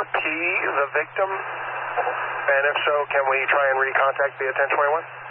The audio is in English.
P, the victim? And if so, can we try and recontact the 1021?